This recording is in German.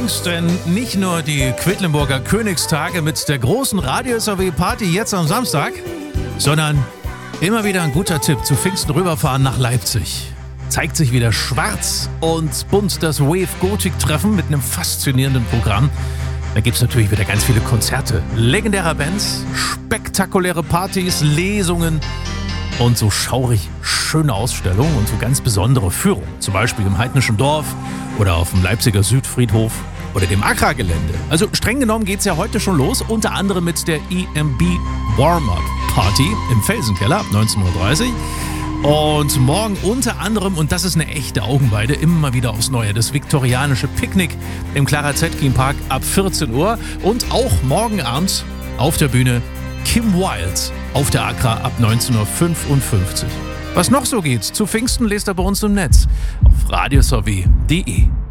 Pfingsten nicht nur die Quedlinburger Königstage mit der großen Radio-SAW-Party jetzt am Samstag, sondern immer wieder ein guter Tipp: zu Pfingsten rüberfahren nach Leipzig. Zeigt sich wieder schwarz und bunt das Wave Gothic Treffen mit einem faszinierenden Programm. Da gibt es natürlich wieder ganz viele Konzerte legendärer Bands, spektakuläre Partys, Lesungen und so schaurig schöne Ausstellungen und so ganz besondere Führungen. Zum Beispiel im Heidnischen Dorf oder auf dem Leipziger Südfriedhof oder dem Accra-Gelände. Also streng genommen geht es ja heute schon los, unter anderem mit der EMB Warm-Up Party im Felsenkeller ab 19.30 Uhr. Und morgen unter anderem, und das ist eine echte Augenweide, immer wieder aufs Neue, das viktorianische Picknick im Clara Zetkin Park ab 14 Uhr. Und auch morgen Abend auf der Bühne Kim Wilde auf der Accra ab 19.55 Uhr. Was noch so geht zu Pfingsten, lest ihr bei uns im Netz auf radiosaw.de.